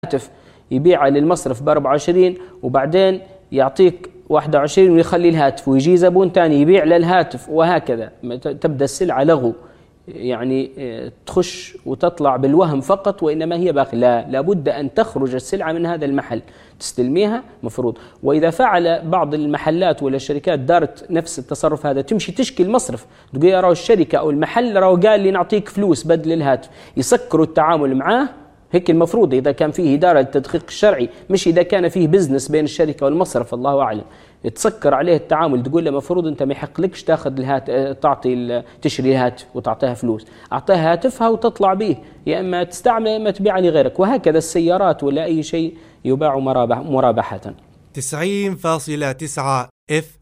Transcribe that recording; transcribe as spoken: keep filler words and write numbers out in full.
الهاتف يبيعه للمصرف ب أربعة وعشرين وبعدين يعطيك واحد وعشرين ويخلي الهاتف، ويجي زبون تاني يبيع للهاتف، وهكذا تبدأ السلعة لغو، يعني تخش وتطلع بالوهم فقط وإنما هي باقي. لا، لابد أن تخرج السلعة من هذا المحل تستلميها مفروض. وإذا فعل بعض المحلات ولا الشركات دارت نفس التصرف هذا، تمشي تشكي المصرف، تقول يا راو الشركة أو المحل راو قال لي نعطيك فلوس بدل الهاتف، يسكروا التعامل معاه. هيك المفروض إذا كان فيه إدارة للتدقيق الشرعي، مش إذا كان فيه بزنس بين الشركة والمصرف الله أعلم، تسكر عليه التعامل، تقول له مفروض أنت ما يحقلكش تاخذ الهات تعطي تشري الهاتف وتعطيها فلوس، أعطيها هاتفها وتطلع به، يا إما تستعمله يا إما تبيع لغيرك. وهكذا السيارات ولا أي شيء يباع مرابحة. تسعين فاصلة تسعة اف